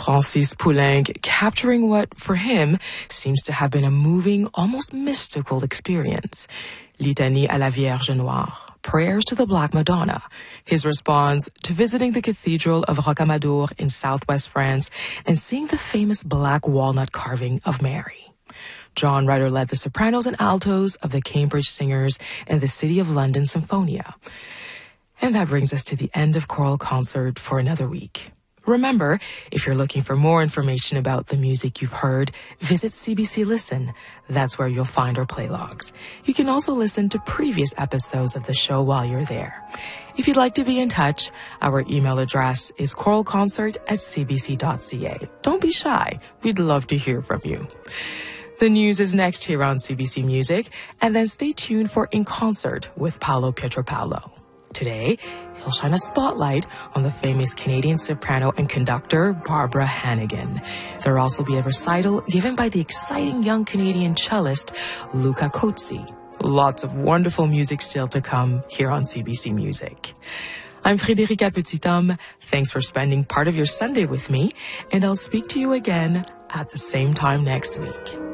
Francis Poulenc capturing what, for him, seems to have been a moving, almost mystical experience. Litanie à la Vierge Noire, prayers to the Black Madonna, his response to visiting the Cathedral of Rocamadour in southwest France and seeing the famous black walnut carving of Mary. John Rutter led the sopranos and altos of the Cambridge Singers and the City of London Symphonia. And that brings us to the end of Choral Concert for another week. Remember, if you're looking for more information about the music you've heard, visit CBC Listen. That's where you'll find our play logs. You can also listen to previous episodes of the show while you're there. If you'd like to be in touch, our email address is choralconcert@cbc.ca. Don't be shy. We'd love to hear from you. The news is next here on CBC Music, and then stay tuned for In Concert with Paolo Pietropalo. Today, he'll shine a spotlight on the famous Canadian soprano and conductor Barbara Hannigan. There'll also be a recital given by the exciting young Canadian cellist Luca Cozzi. Lots of wonderful music still to come here on CBC Music. I'm Frédérica Petithomme. Thanks for spending part of your Sunday with me, and I'll speak to you again at the same time next week.